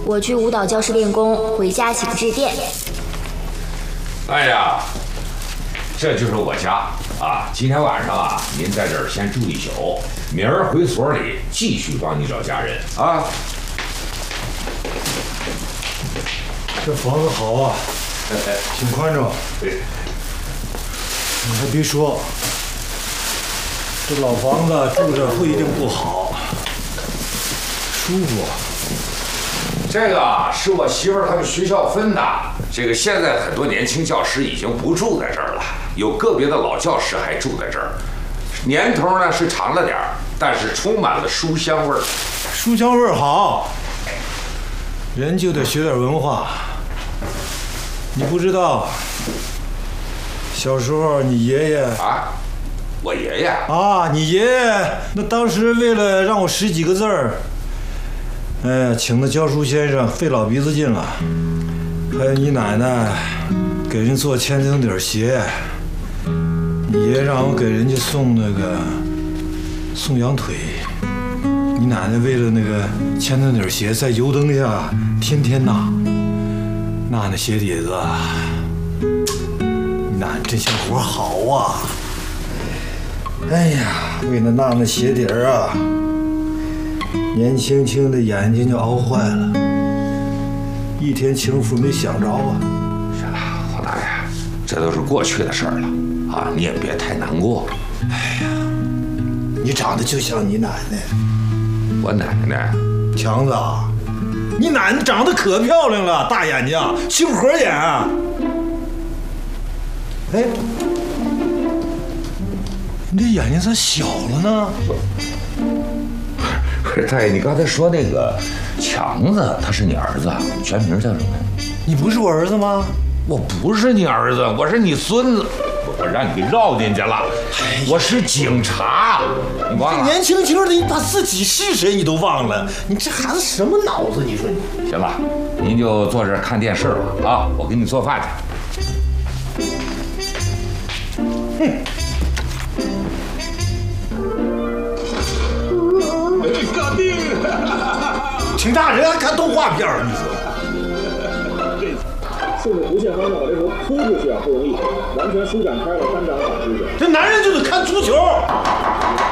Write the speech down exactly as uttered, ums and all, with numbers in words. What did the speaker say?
我去舞蹈教室练功，回家请致电。 哎呀，这就是我家啊！今天晚上啊，您在这儿先住一宿，明儿回所里继续帮你找家人啊。 这房子好啊，挺宽敞。 对， 你还别说，这老房子住着不一定不好，舒服。 这个啊是我媳妇儿他们学校分的。这个现在很多年轻教师已经不住在这儿了，有个别的老教师还住在这儿。年头呢是长了点儿，但是充满了书香味儿。 书香味儿好，人就得学点文化。你不知道，小时候你爷爷啊，我爷爷啊，你爷爷那当时为了让我识几个字儿，哎呀，请的教书先生费老鼻子劲了。还有你奶奶给人做千层底鞋，你爷爷让我给人家送那个送羊腿，你奶奶为了那个千层底鞋在油灯下天天纳，纳那鞋底子，你奶奶这小活好啊！哎呀，为了纳那鞋底儿啊，年轻轻的眼睛就熬坏了。一天情妇没想着啊！ 是了，黄大爷，这都是过去的事儿了啊，你也别太难过。 哎呀，你长得就像你奶奶。 我奶奶， 强子，你奶奶长得可漂亮了，大眼睛，杏核眼。哎，你这眼睛咋小了呢？ 大爷，你刚才说那个强子，他是你儿子，全名叫什么呀？ 你不是我儿子吗？ 我不是你儿子，我是你孙子，我让你给绕进去了。哎、我是警察，你忘了？ 年轻轻的，你把自己是谁你都忘了，你这孩子什么脑子？你说你？ 行了，您就坐这儿看电视吧啊！我给你做饭去。 哼。搞定了！挺大人还看动画片儿，你说？ 顺着弧线方向把这球扑出去啊，不容易，完全舒展开了，单掌反出去。 这男人就得看足球。